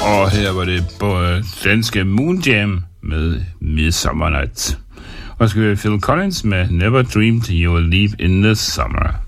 Og her var det på danske Moon Jam med Midsummer Night. Og så skal vi Phil Collins med Never Dreamed You Will Leave in the Summer.